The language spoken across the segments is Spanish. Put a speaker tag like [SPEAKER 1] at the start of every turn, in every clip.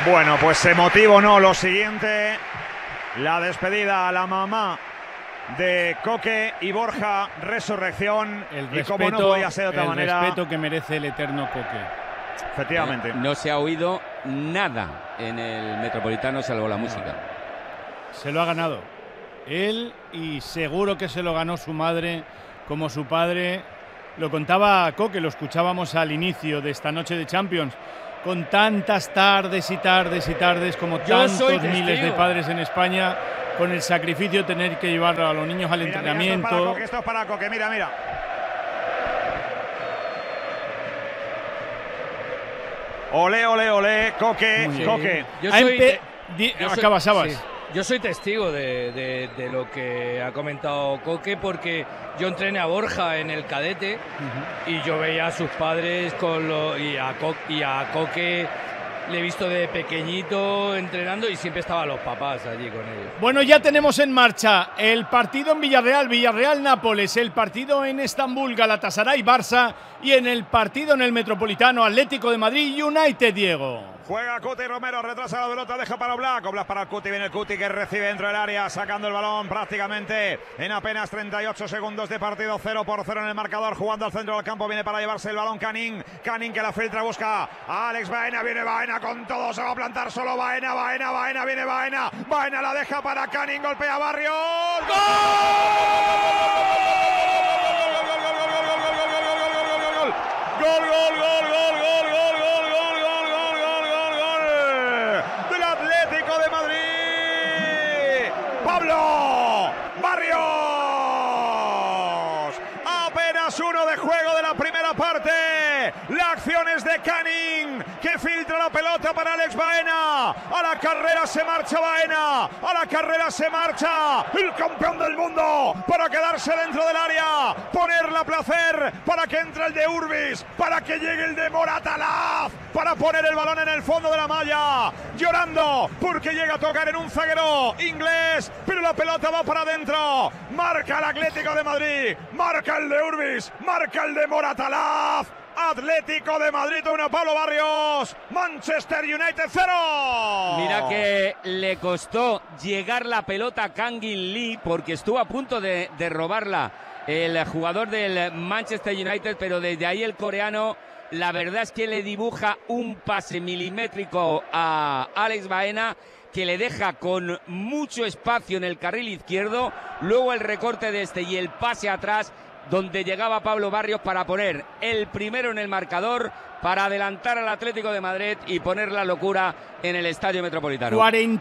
[SPEAKER 1] Bueno, pues emotivo no, lo siguiente, la despedida a la mamá de Coque y Borja, resurrección, y como no podía ser de otra manera.
[SPEAKER 2] El respeto que merece el eterno Coque.
[SPEAKER 1] Efectivamente.
[SPEAKER 3] No se ha oído nada en el Metropolitano salvo la música.
[SPEAKER 2] Se lo ha ganado él y seguro que se lo ganó su madre como su padre. Lo contaba Coque, lo escuchábamos al inicio de esta noche de Champions. Con tantas tardes y tardes y tardes, como tantos miles de padres en España, con el sacrificio de tener que llevar a los niños al entrenamiento.
[SPEAKER 1] Esto es para Coque, mira. Olé, olé, olé, Coque, Coque.
[SPEAKER 2] Acaba Sabas.
[SPEAKER 4] Sí. Yo soy testigo de lo que ha comentado Coque, porque yo entrené a Borja en el cadete y yo veía a sus padres y a Coque le he visto de pequeñito entrenando y siempre estaban los papás allí con ellos.
[SPEAKER 2] Bueno, ya tenemos en marcha el partido en Villarreal, Villarreal-Nápoles, el partido en Estambul, Galatasaray-Barça, y en el partido en el Metropolitano, Atlético de Madrid-United, Diego.
[SPEAKER 1] Juega Cuti Romero, retrasa la pelota, deja para Oblak. Oblak para el Cuti, viene el Cuti que recibe dentro del área, sacando el balón prácticamente en apenas 38 segundos de partido, 0-0 en el marcador, jugando al centro del campo, viene para llevarse el balón Canning que la filtra, busca a Alex Baena, viene Baena con todo, se va a plantar solo Baena, viene Baena la deja para Canning, golpea Barrios, ¡gol! Del Atlético de Madrid, Pablo Barrios. Apenas uno de juego de la primera parte. La acción es de Canning, que filtra la pelota para Alex Baena. A la carrera se marcha Baena. A la carrera se marcha el campeón del mundo para quedarse dentro del área. Ponerla a placer para que entre el de Urbis, para que llegue el de Moratalaz, para poner el balón en el fondo de la malla. Llorando porque llega a tocar en un zaguero inglés, pero la pelota va para adentro. Marca el Atlético de Madrid, marca el de Urbis, marca el de Moratalaz. Atlético de Madrid 1, Pablo Barrios, Manchester United 0.
[SPEAKER 3] Mira que le costó llegar la pelota a Kangin Lee porque estuvo a punto de robarla el jugador del Manchester United, pero desde ahí el coreano, la verdad es que le dibuja un pase milimétrico a Alex Baena, que le deja con mucho espacio en el carril izquierdo, luego el recorte de este y el pase atrás, donde llegaba Pablo Barrios para poner el primero en el marcador, para adelantar al Atlético de Madrid y poner la locura en el Estadio Metropolitano.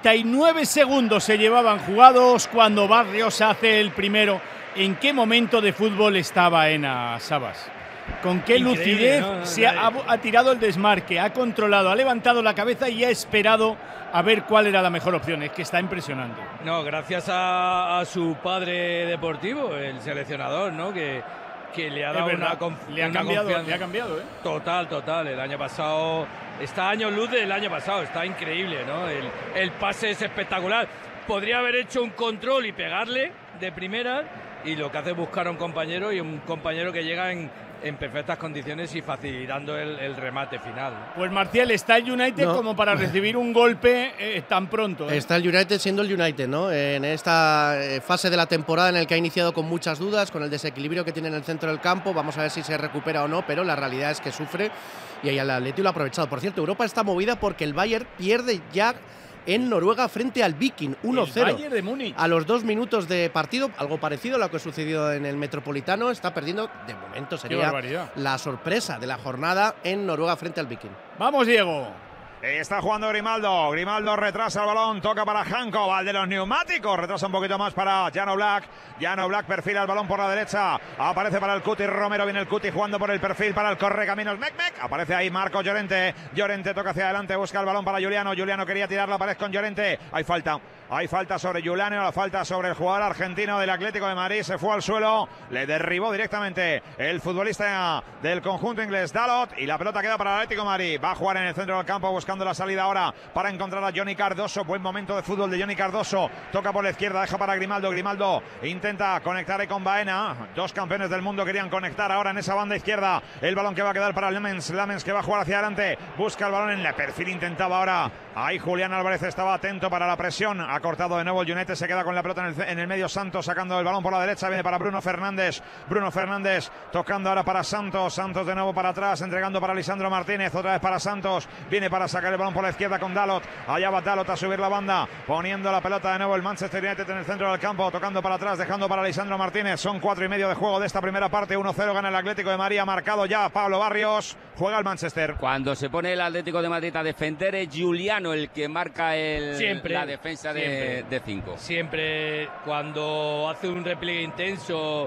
[SPEAKER 2] 49 segundos se llevaban jugados cuando Barrios hace el primero. ¿En qué momento de fútbol está Baena, Sabas? Con qué lucidez se ha tirado el desmarque, ha controlado, ha levantado la cabeza y ha esperado a ver cuál era la mejor opción. Es que está impresionante.
[SPEAKER 4] No, gracias a su padre deportivo, el seleccionador, ¿no? Que le ha dado una confianza.
[SPEAKER 2] Le ha cambiado, ¿eh?
[SPEAKER 4] Total. El año pasado está años luz del año pasado, está increíble, ¿no? El pase es espectacular. Podría haber hecho un control y pegarle de primera, y lo que hace es buscar a un compañero, y un compañero que llega en perfectas condiciones y facilitando el remate final.
[SPEAKER 2] Pues Marcial, está el United como para recibir un golpe tan pronto.
[SPEAKER 5] Está el United siendo el United, ¿no? En esta fase de la temporada en el que ha iniciado con muchas dudas, con el desequilibrio que tiene en el centro del campo. Vamos a ver si se recupera o no, pero la realidad es que sufre y ahí el Atlético lo ha aprovechado. Por cierto, Europa está movida porque el Bayern pierde ya en Noruega frente al Viking, 1-0. A los 2 minutos de partido, algo parecido a lo que ha sucedido en el Metropolitano. Está perdiendo, de momento sería la sorpresa de la jornada en Noruega frente al Viking.
[SPEAKER 2] ¡Vamos, Diego!
[SPEAKER 1] Está jugando Grimaldo retrasa el balón, toca para Hanko, al de los neumáticos, retrasa un poquito más para Jan Oblak perfila el balón por la derecha, aparece para el Cuti Romero, viene el Cuti jugando por el perfil para el correcaminos Mec, aparece ahí Marco Llorente toca hacia adelante, busca el balón para Juliano quería tirar la pared con Llorente, hay falta sobre Juliano, la falta sobre el jugador argentino del Atlético de Madrid, se fue al suelo, le derribó directamente el futbolista del conjunto inglés Dalot, y la pelota queda para el Atlético de Madrid, va a jugar en el centro del campo, busca buscando la salida ahora para encontrar a Johnny Cardoso. Buen momento de fútbol de Johnny Cardoso. Toca por la izquierda, deja para Grimaldo. Grimaldo intenta conectar con Baena. Dos campeones del mundo querían conectar ahora en esa banda izquierda. El balón que va a quedar para Lamens. Lamens que va a jugar hacia adelante. Busca el balón en el perfil, intentaba ahora. Ahí Julián Álvarez estaba atento para la presión. Ha cortado de nuevo el United, se queda con la pelota en el medio. Santos sacando el balón por la derecha, viene para Bruno Fernández. Bruno Fernández tocando ahora para Santos. Santos de nuevo para atrás, entregando para Lisandro Martínez. Otra vez para Santos, viene para sacar el balón por la izquierda con Dalot. Allá va Dalot a subir la banda, poniendo la pelota de nuevo el Manchester United en el centro del campo, tocando para atrás, dejando para Lisandro Martínez. Son 4:30 de juego de esta primera parte. 1-0 gana el Atlético de Madrid, ha marcado ya Pablo Barrios. Juega el Manchester.
[SPEAKER 3] Cuando se pone el Atlético de Madrid a defender, es Giuliano el que marca la defensa de 5.
[SPEAKER 4] Siempre cuando hace un repliegue intenso,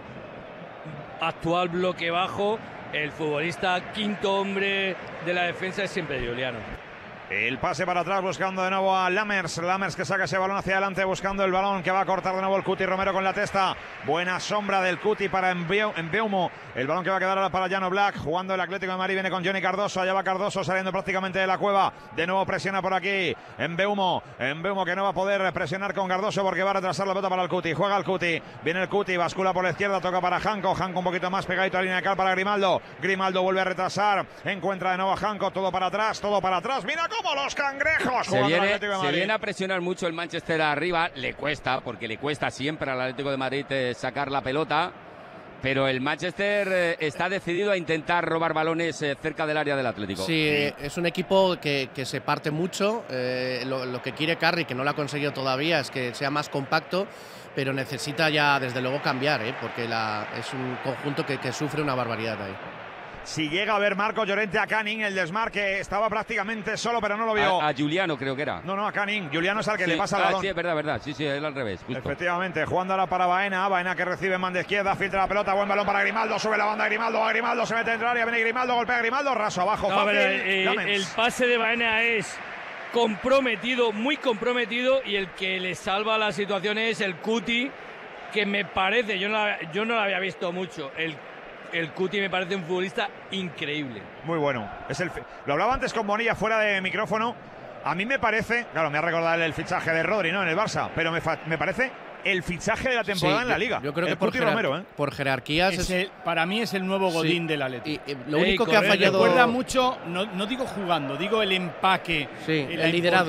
[SPEAKER 4] actual bloque bajo, el futbolista quinto hombre de la defensa es siempre Giuliano.
[SPEAKER 1] El pase para atrás buscando de nuevo a Lammers. Lammers que saca ese balón hacia adelante buscando el balón que va a cortar de nuevo el Cuti Romero con la testa. Buena sombra del Cuti para Mbeumo. El balón que va a quedar ahora para Llano Black. Jugando el Atlético de Madrid, viene con Johnny Cardoso. Allá va Cardoso saliendo prácticamente de la cueva. De nuevo presiona por aquí Mbeumo. Mbeumo que no va a poder presionar con Cardoso porque va a retrasar la pelota para el Cuti. Juega el Cuti. Viene el Cuti, bascula por la izquierda, toca para Janko. Janko un poquito más pegadito a la línea de cal para Grimaldo. Grimaldo vuelve a retrasar. Encuentra de nuevo a Janko. Todo para atrás, todo para atrás. Mira cómo los cangrejos.
[SPEAKER 3] Se viene a presionar mucho el Manchester arriba. Le cuesta, porque le cuesta siempre al Atlético de Madrid sacar la pelota. Pero el Manchester está decidido a intentar robar balones cerca del área del Atlético.
[SPEAKER 5] Sí, es un equipo que se parte mucho. Lo que quiere Carri, que no lo ha conseguido todavía, es que sea más compacto, pero necesita ya desde luego cambiar, porque es un conjunto que sufre una barbaridad ahí.
[SPEAKER 1] Si llega a ver Marco Llorente a Canning, el desmarque estaba prácticamente solo, pero no lo vio.
[SPEAKER 3] A Giuliano creo que era.
[SPEAKER 1] No, a Canning. Giuliano es al que le pasa el balón.
[SPEAKER 3] Sí, es verdad. Sí, es al revés. Justo.
[SPEAKER 1] Efectivamente, jugando ahora para Baena. Baena que recibe en mano de izquierda, filtra la pelota, buen balón para Grimaldo, sube la banda Grimaldo, se mete dentro del área, viene Grimaldo, golpea a Grimaldo, raso abajo, fácil.
[SPEAKER 4] El pase de Baena es comprometido, muy comprometido, y el que le salva la situación es el Cuti, que me parece, yo no lo había visto mucho, el Cuti me parece un futbolista increíble.
[SPEAKER 1] Muy bueno. Lo hablaba antes con Bonilla fuera de micrófono. A mí me parece, claro, me ha recordado el fichaje de Rodri, ¿no? En el Barça, pero me parece el fichaje de la temporada en la Liga.
[SPEAKER 5] Yo creo que por jerarquías
[SPEAKER 2] para mí es el nuevo Godín del Atlético.
[SPEAKER 5] Lo único que ha fallado.
[SPEAKER 2] Recuerda mucho, no digo jugando, digo el empaque,
[SPEAKER 5] el liderazgo.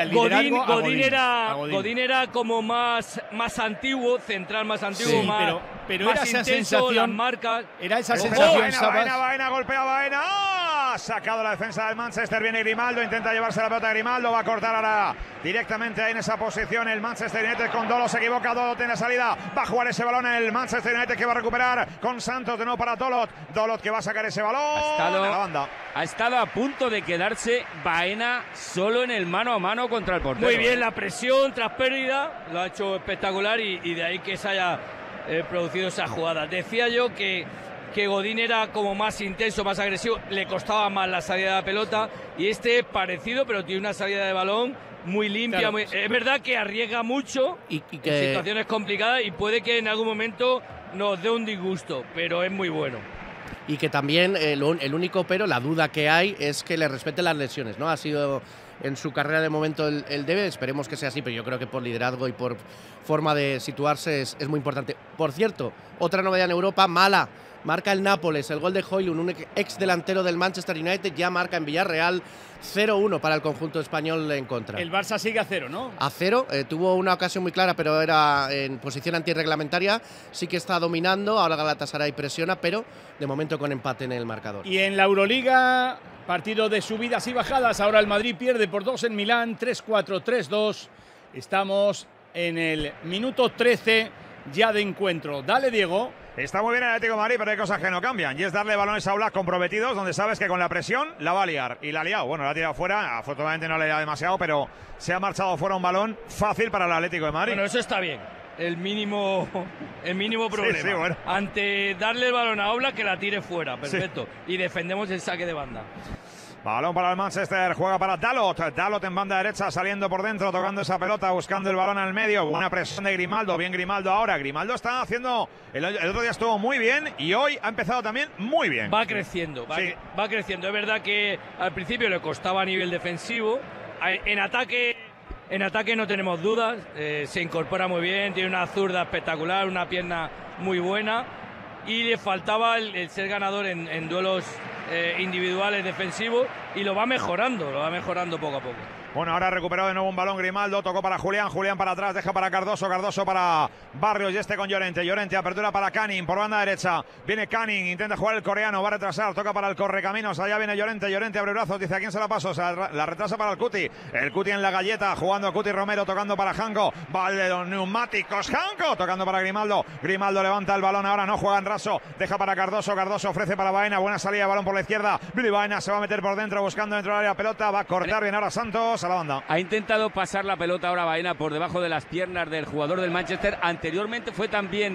[SPEAKER 4] Godín era como más antiguo, central más antiguo,
[SPEAKER 2] pero
[SPEAKER 4] más
[SPEAKER 2] era esa
[SPEAKER 4] intenso,
[SPEAKER 2] sensación,
[SPEAKER 4] las marcas.
[SPEAKER 2] Era esa sensación.
[SPEAKER 1] Baena, golpea Baena. Ha sacado la defensa del Manchester, viene Grimaldo, intenta llevarse la pelota de Grimaldo, va a cortar ahora directamente ahí en esa posición el Manchester United con Dolo, se equivoca, Dolot en la salida, va a jugar ese balón el Manchester United que va a recuperar con Santos de nuevo para Dolot que va a sacar ese balón a la banda.
[SPEAKER 3] Ha estado a punto de quedarse Baena solo en el mano a mano contra el portero.
[SPEAKER 4] Muy bien, la presión tras pérdida lo ha hecho espectacular y de ahí que se haya producido esa jugada. Decía yo que Godín era como más intenso, más agresivo, le costaba más la salida de la pelota, y este es parecido, pero tiene una salida de balón muy limpia.
[SPEAKER 2] Claro.
[SPEAKER 4] Es verdad que arriesga mucho
[SPEAKER 5] y
[SPEAKER 4] en situaciones complicadas y puede que en algún momento nos dé un disgusto, pero es muy bueno.
[SPEAKER 5] Y que también el único la duda que hay es que le respete las lesiones, ¿no? Ha sido en su carrera de momento el debe, esperemos que sea así, pero yo creo que por liderazgo y por forma de situarse es muy importante. Por cierto, otra novedad en Europa, mala. Marca el Nápoles, el gol de Højlund, un ex delantero del Manchester United, ya marca en Villarreal 0-1 para el conjunto español en contra.
[SPEAKER 2] El Barça sigue a 0, ¿no?
[SPEAKER 5] A 0, tuvo una ocasión muy clara, pero era en posición antirreglamentaria. Sí que está dominando, ahora Galatasaray presiona, pero de momento con empate en el marcador.
[SPEAKER 2] Y en la Euroliga, partido de subidas y bajadas. Ahora el Madrid pierde por 2 en Milán, 3-4, 3-2. Estamos en el minuto 13 ya de encuentro. Dale, Diego.
[SPEAKER 1] Está muy bien el Atlético de Madrid, pero hay cosas que no cambian. Y es darle balones a Oblak comprometidos, donde sabes que con la presión la va a liar. Y la ha liado. Bueno, la ha tirado fuera. Afortunadamente no le ha liado demasiado, pero se ha marchado fuera un balón fácil para el Atlético de Madrid.
[SPEAKER 4] Bueno, eso está bien. El mínimo problema.
[SPEAKER 1] Sí, bueno.
[SPEAKER 4] Ante darle el balón a Oblak, que la tire fuera. Perfecto. Sí. Y defendemos el saque de banda.
[SPEAKER 1] Balón para el Manchester, juega para Dalot. Dalot en banda derecha, saliendo por dentro, tocando esa pelota, buscando el balón al medio. Buena presión de Grimaldo, bien Grimaldo ahora. Grimaldo está haciendo, el otro día estuvo muy bien y hoy ha empezado también muy bien.
[SPEAKER 4] Va creciendo, va creciendo. Es verdad que al principio le costaba a nivel defensivo. En ataque no tenemos dudas, se incorpora muy bien, tiene una zurda espectacular, una pierna muy buena y le faltaba el ser ganador en duelos individuales defensivos y lo va mejorando poco a poco.
[SPEAKER 1] Bueno, ahora ha recuperado de nuevo un balón Grimaldo, tocó para Julián, Julián para atrás, deja para Cardoso, Cardoso para Barrios y con Llorente, Llorente, apertura para Canning, por banda derecha, viene Canning, intenta jugar el coreano, va a retrasar, toca para el correcaminos, allá viene Llorente, Llorente abre brazos, dice a quién se la paso, la retrasa para el Cuti en la galleta, jugando a Cuti Romero, tocando para Janko, va de los neumáticos, Janko, tocando para Grimaldo, Grimaldo levanta el balón, ahora no juega en raso, deja para Cardoso, Cardoso ofrece para Baena, buena salida, balón por la izquierda, Billy Baena se va a meter por dentro, buscando dentro del área, pelota, va a cortar bien ahora Santos a la banda.
[SPEAKER 3] Ha intentado pasar la pelota ahora Baena por debajo de las piernas del jugador del Manchester. Anteriormente fue también